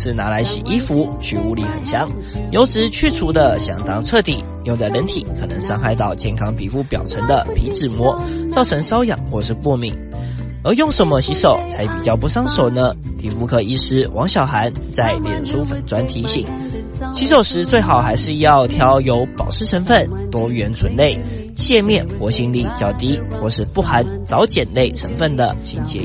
是拿来洗衣服，去污力很强，油脂去除的相当彻底，用在人体可能伤害到健康皮肤表层的皮脂膜，造成瘙痒或是过敏。而用什么洗手才比较不伤手呢？皮肤科医师王小涵在脸书粉专提醒，洗手时最好还是要挑有保湿成分、多元醇类、界面活性力较低或是不含藻碱类成分的清洁